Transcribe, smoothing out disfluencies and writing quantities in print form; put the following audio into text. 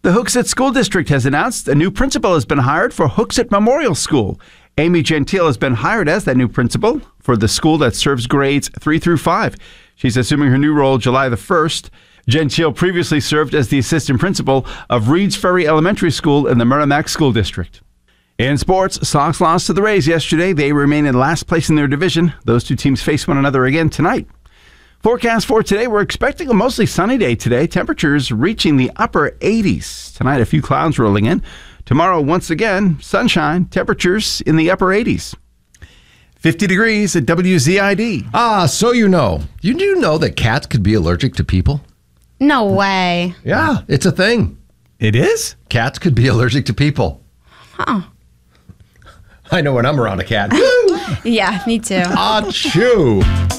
The Hooksett School District has announced a new principal has been hired for Hooksett Memorial School. Amy Gentile has been hired as that new principal for the school that serves grades 3 through 5. She's assuming her new role July the 1st. Gentile previously served as the assistant principal of Reeds Ferry Elementary School in the Merrimack School District. In sports, Sox lost to the Rays yesterday. They remain in last place in their division. Those two teams face one another again tonight. Forecast for today, we're expecting a mostly sunny day today. Temperatures reaching the upper 80s. Tonight, a few clouds rolling in. Tomorrow, once again, sunshine. Temperatures in the upper 80s. 50 degrees at WZID. So you know. You do know that cats could be allergic to people? No way. Yeah, it's a thing. It is? Cats could be allergic to people. Huh. I know when I'm around a cat. Yeah, me too. Achoo.